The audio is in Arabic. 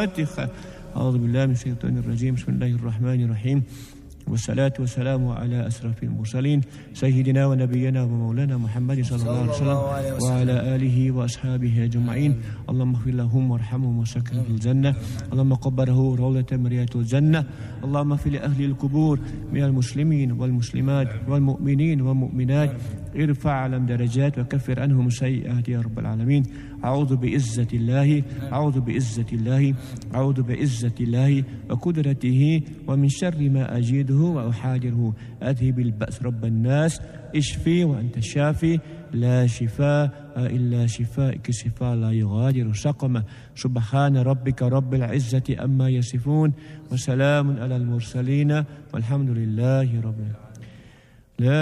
الفاتحة. أعوذ بالله من الشيطان الرجيم. بسم الله الرحمن الرحيم، والصلاة والسلام على أشرف المرسلين سيدنا ونبينا ومولانا محمد صلى الله عليه وسلم وعلى آله وأصحابه أجمعين. اللهم اغفر لهم وارحمهم وسكن في الجنة. اللهم قبره روضة من رياض الجنة. اللهم اغفر لأهل القبور من المسلمين والمسلمات والمؤمنين والمؤمنات. ارفع علم درجات وكفر عنهم السيئات يا رب العالمين. أعوذ بعزة الله، أعوذ بعزة الله، أعوذ بعزة الله وقدرته ومن شر ما أجيده وأحاذره. أذهب البأس رب الناس، اشفي وأنت الشافي، لا شفاء إلا شفاءك، شفاء لا يغادر سقما. سبحان ربك رب العزة أما يصفون، وسلام على المرسلين، والحمد لله رب العالمين.